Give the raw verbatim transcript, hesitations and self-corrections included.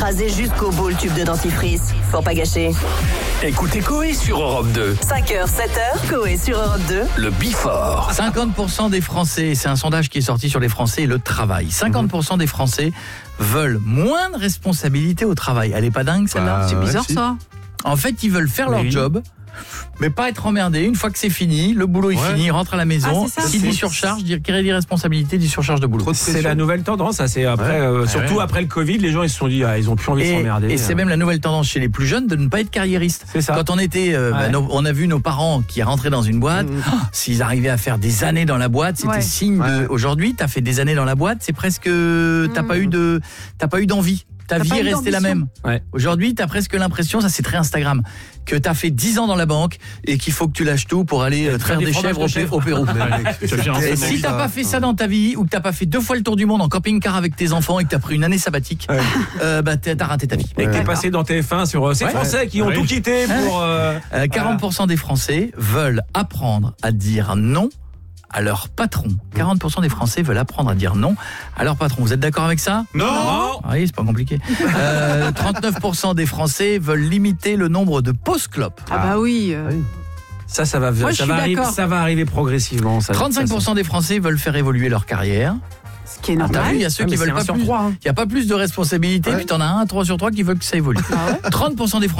écrasé jusqu'au bout le tube de dentifrice. Faut pas gâcher. Écoutez Coé sur Europe deux. cinq heures, sept heures, Coé sur Europe deux. Le Before. cinquante pour cent des Français, c'est un sondage qui est sorti sur les Français et le travail. cinquante pour cent des Français veulent moins de responsabilités au travail. Elle est pas dingue celle-là? Bah, C'est ouais, bizarre si. ça. En fait, ils veulent faire leur Oui. job, mais pas être emmerdés. Une fois que c'est fini, le boulot est Ouais. fini, ils rentrent à la maison. Ah, c'est ça. Qui dit C'est- surcharge, dit crédit responsabilité, dit surcharge de boulot. Trop de C'est pression. la nouvelle tendance, ça, c'est après, Ouais. euh, Ouais, surtout ouais. après le Covid, les gens ils se sont dit, ah, ils ont plus envie de Et, s'emmerder. et c'est même la nouvelle tendance chez les plus jeunes de ne pas être carriériste. C'est ça. Quand on était, euh, bah, Ouais. nos- on a vu nos parents qui rentraient dans une boîte. Mmh. Oh, s'ils arrivaient à faire des années dans la boîte, c'était Ouais. signe de. Ouais. Aujourd'hui, t'as fait des années dans la boîte, c'est presque. T'as Mmh. pas eu de. T'as pas eu d'envie. Ta T'as vie pas est eu restée la d'ambition. même. Ouais. Aujourd'hui, t'as presque l'impression, ça c'est très Instagram, que t'as fait dix ans dans la banque et qu'il faut que tu lâches tout pour aller euh, traire des des fromages chèvres de au, chèvre. au Pérou. Et si t'as pas fait ça dans ta vie ou que t'as pas fait deux fois le tour du monde en camping-car avec tes enfants et que t'as pris une année sabbatique, Ouais. euh, bah t'as t'as raté ta vie. Et que t'es D'accord. passé dans T F un sur euh, ces Ouais. Français qui ont Ouais. tout quitté pour. euh, Euh, quarante pour cent des Français veulent apprendre à dire non à leur patron. quarante pour cent des Français veulent apprendre à dire non à leur patron. Vous êtes d'accord avec ça? Non. Non. Ah oui, c'est pas compliqué. Euh, trente-neuf pour cent des Français veulent limiter le nombre de pauses clopes. Ah bah oui. euh, Ça, ça va, Moi, je ça suis va, arriver, d'accord. ça va arriver progressivement. Ça, trente-cinq pour cent des Français veulent faire évoluer leur carrière. Ce qui est Ah, t'as vu, normal. il y a ceux Ah, qui mais veulent c'est un pas sur plus. trois, hein. Il y a pas plus de responsabilités, Ouais. puis t'en as un, trois sur trois qui veulent que ça évolue. trente pour cent des Français